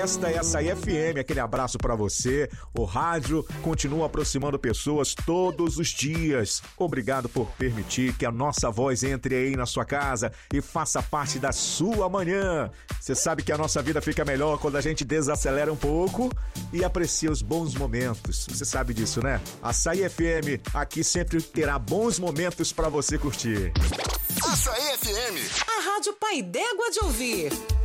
Esta é a Açaí FM, aquele abraço pra você. O rádio continua aproximando pessoas todos os dias. Obrigado por permitir que a nossa voz entre aí na sua casa e faça parte da sua manhã. Você sabe que a nossa vida fica melhor quando a gente desacelera um pouco e aprecia os bons momentos. Você sabe disso, né? Açaí FM aqui sempre terá bons momentos pra você curtir. Açaí FM, a rádio pai d'égua de ouvir.